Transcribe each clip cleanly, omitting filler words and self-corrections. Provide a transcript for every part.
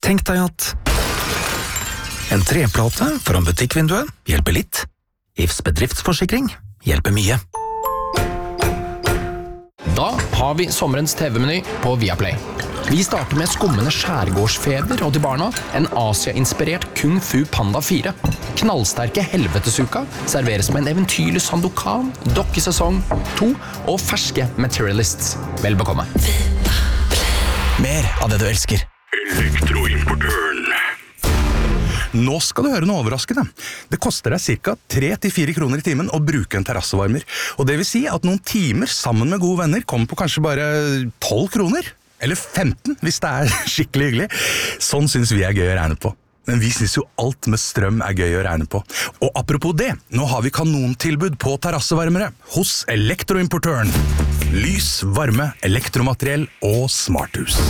Tenk deg at en treplate foran butikkvinduet hjelper litt. IFs bedriftsforsikring hjelper mye. Da har vi sommerens TV-meny på Viaplay. Vi starter med skummende skjærgårdsfeber og til barna en Asia-inspirert Kung Fu Panda 4. Knallsterke helvetesuka serveres med en eventyrlig Sandokan, dokkesesong 2 og ferske Materialists. Vel bekomme. Mer av det du elsker. Elektroimportøren. Nå skal du høre noe overraskende. Det koster deg ca. 3-4 kroner i timen å bruke en terrassevarmer. Og det vil si at noen timer sammen med gode venner kommer på kanskje bare 12 kroner. Eller 15, hvis det er skikkelig hyggelig. Sånn synes vi er gøy å regne på. Men vi synes jo alt med strøm er gøy å regne på. Og apropos det, nå har vi kanontilbud på terrassevarmere hos Elektroimportøren. Lys, varme, elektromateriell og smarthus.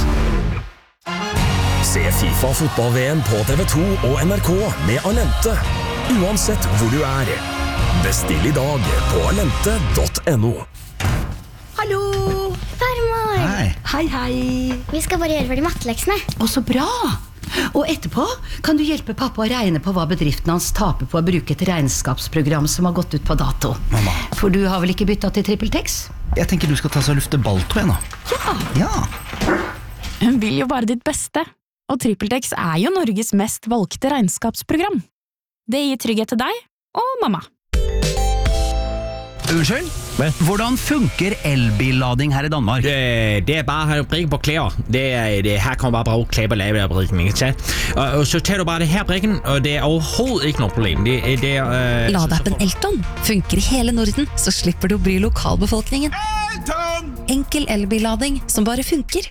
Se FIFA fotball-VM på TV2 og NRK med Alente, uansett hvor du er. Bestill i dag på alente.no. Hallo! Farmor! Hei. Vi skal bare gjøre ferdig matteleksene. Å, så bra! Og etterpå kan du hjelpe pappa å regne på hva bedriften hans taper på å bruke et regnskapsprogram som har gått ut på dato. Mamma. For du har vel ikke byttet til TrippelTex? Jeg tenker du skal ta så og lufte balltro igjen da. Ja. Hun vil jo bare ditt beste. Og TrippelTex er jo Norges mest valgte regnskapsprogram. Det gir trygghet til deg og mamma. Unnskyld? Hvordan funker elbillading her i Danmark? Det bare å brikke på klær. Her kan man bare bruke klær på lavebrikken, ikke sant? Og så tar du bare det her brikken, og det overhovedet ikke noe problem. Ladeappen Elton funker i hele Norden, så slipper du å bry lokalbefolkningen. Elton! Enkel elbillading som bare funker.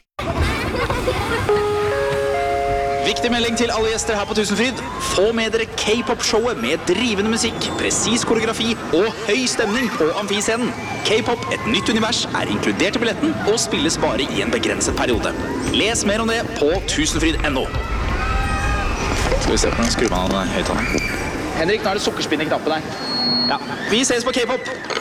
Viktig melding til alle gjester her på Tusenfryd. Få med dere K-pop-showet med drivende musikk, presis koreografi og høy stemning på amfiscenen. K-pop, et nytt univers, er inkludert i billetten og spilles bare i en begrenset periode. Les mer om det på tusenfryd.no. Skal vi se på den, skru av den høyttaleren. Henrik, nå er det sukkerspinn i knappen her. Ja, vi ses på K-pop!